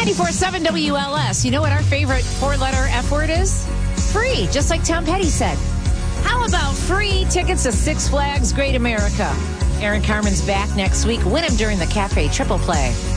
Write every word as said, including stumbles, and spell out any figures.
ninety-four point seven W L S. You know what our favorite four-letter F word is? Free, just like Tom Petty said. How about free tickets to Six Flags Great America? Aaron Carmen's back next week. Win him during the Cafe Triple Play.